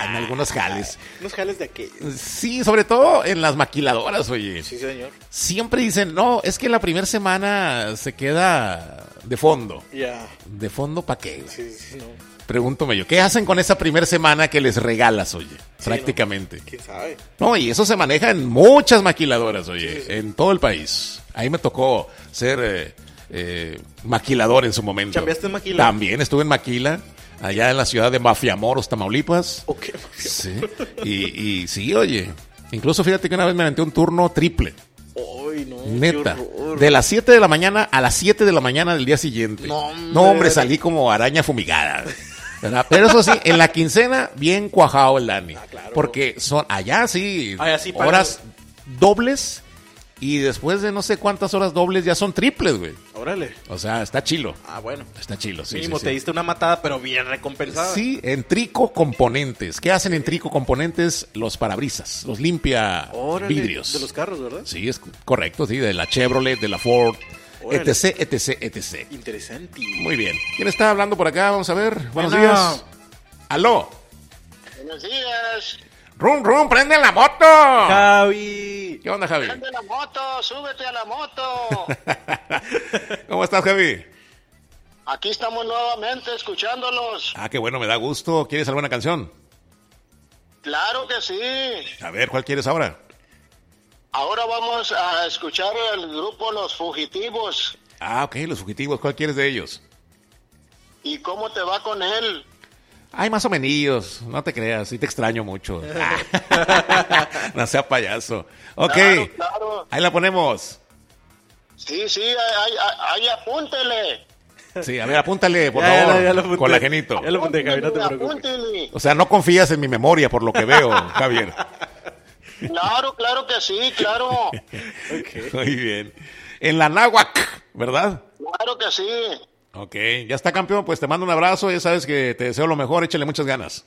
en algunos jales. Unos jales de aquellos. Sí, sobre todo en las maquiladoras, oye. Sí, señor. Siempre dicen, no, es que la primera semana se queda de fondo. Ya. ¿De fondo para qué? Sí, no. Pregúntome yo, ¿qué hacen con esa primera semana que les regalas, oye? Sí, prácticamente. ¿no? ¿Quién sabe? No, y eso se maneja en muchas maquiladoras, oye, sí. En todo el país. Ahí me tocó ser maquilador en su momento. ¿Chambeaste en Maquila? También estuve en Maquila, allá en la ciudad de Mafriamoros, Tamaulipas. Okay. Sí, y sí, oye, incluso fíjate que una vez me aventé un turno triple. Ay, no, neta, de las 7 de la mañana a las 7 de la mañana del día siguiente. No, hombre, salí como araña fumigada. ¿Verdad? Pero eso sí, en la quincena, bien cuajado el Dani. Claro. Porque son allá sí, horas dobles y después de no sé cuántas horas dobles ya son triples, güey. Órale. O sea, está chilo. Bueno. Está chilo, sí. Mínimo te diste una matada, pero bien recompensada. Sí, en Trico Componentes. ¿Qué hacen en Trico Componentes? Los parabrisas, los limpia vidrios. De los carros, ¿verdad? Sí, es correcto, sí, de la Chevrolet, de la Ford. Etc, etc, etc. Interesante. Muy bien. ¿Quién está hablando por acá? Vamos a ver. Buenos días. Aló. Buenos días. Rum, prende la moto. Javi. ¿Qué onda, Javi? Prende la moto, súbete a la moto. ¿Cómo estás, Javi? Aquí estamos nuevamente escuchándolos. Ah, qué bueno, me da gusto. ¿Quieres alguna canción? Claro que sí. A ver, ¿cuál quieres ahora? Ahora vamos a escuchar el grupo Los Fugitivos. Ah, ok, Los Fugitivos. ¿Cuál quieres de ellos? ¿Y cómo te va con él? Ay, más o menos, no te creas, sí te extraño mucho. No sea payaso. Ok, claro. Ahí la ponemos. Sí, ahí apúntele. Sí, a ver, apúntale, por favor, con la Genito. Ya lo apunté, Javier, no te preocupes. O sea, no confías en mi memoria por lo que veo, Javier. Claro que sí, claro. Okay. Muy bien. En la Náhuac, ¿verdad? Claro que sí. Ok, ya está, campeón, pues te mando un abrazo, ya sabes que te deseo lo mejor, échale muchas ganas.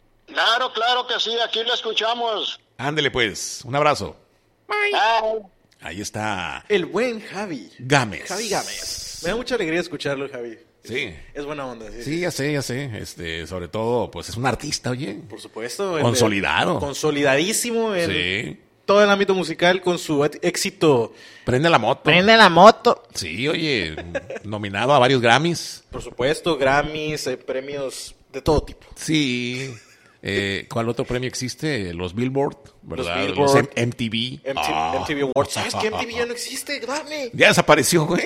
Claro que sí, aquí lo escuchamos. Ándele pues, un abrazo. Bye. Ahí está. El buen Javi. Gámez. Javi Gámez. Me da mucha alegría escucharlo, Javi. Sí. Es buena onda. Sí, ya sé. Sobre todo, pues es un artista, oye. Por supuesto. Consolidado. Consolidadísimo en sí. Todo el ámbito musical con su éxito. Prende la moto. Prende la moto. Sí, oye, nominado a varios Grammys. Por supuesto, Grammys, premios de todo tipo. Sí. ¿Cuál otro premio existe? Los Billboard, ¿verdad? Los Billboard. MTV. MTV Awards. ¿Sabes qué? MTV ya no existe, dame. Ya desapareció, güey.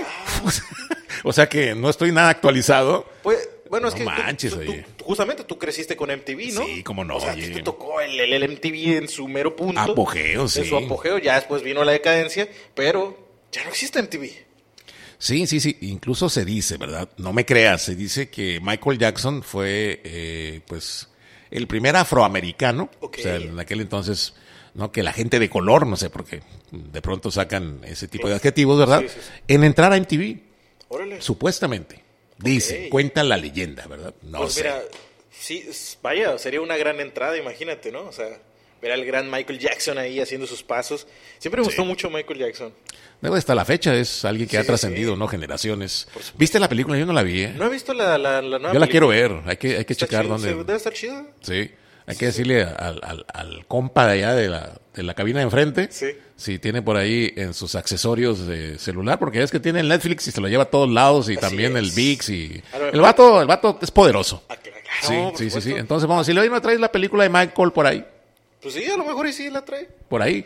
O sea que no estoy nada actualizado. Pues, bueno, es no que manches, justamente tú creciste con MTV, ¿no? Sí, cómo no. O sea, te tocó el MTV en su mero punto. Apogeo, sí. En su apogeo, ya después vino la decadencia, pero ya no existe MTV. Sí. Incluso se dice, ¿verdad? No me creas, se dice que Michael Jackson fue, pues, el primer afroamericano. Okay. O sea, en aquel entonces, ¿no? Que la gente de color, no sé por qué, de pronto sacan ese tipo de adjetivos, ¿verdad? Sí. En entrar a MTV. Órale. Supuestamente. Dice, cuenta la leyenda, ¿verdad? No pues sé. Mira, sí, vaya, sería una gran entrada, imagínate, ¿no? O sea, ver al gran Michael Jackson ahí haciendo sus pasos. Siempre me gustó mucho Michael Jackson. Luego hasta la fecha es alguien que ha trascendido, ¿no? Generaciones. ¿Viste la película? Yo no la vi, ¿eh? No he visto la nueva película. Yo la quiero ver. Hay que checar chido, dónde. ¿Debe estar chida? Sí. Hay que decirle al compa de allá de la cabina de enfrente si tiene por ahí en sus accesorios de celular, porque es que tiene el Netflix y se lo lleva a todos lados y así también es. el ViX y el vato es poderoso. Claro, Sí. Entonces vamos a decirle, oye, ¿no traes la película de Michael por ahí? Pues sí, a lo mejor y sí la trae. Por ahí.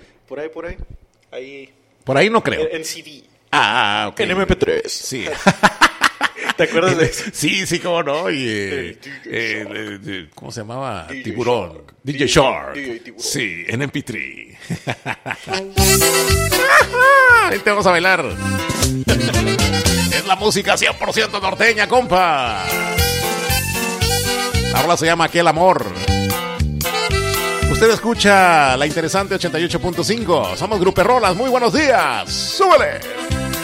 Ahí. Por ahí no creo. En CD. Ah, ok. En MP3. Sí. ¿Te acuerdas de eso? Sí, cómo no. Y, ¿cómo se llamaba? Tiburón. DJ Shark. Sí, en MP3. Ahí te vamos a bailar. Es la música 100% norteña, compa. La rola se llama Aquel Amor. Usted escucha la interesante 88.5. Somos Grupo Rolas. Muy buenos días. ¡Súbele!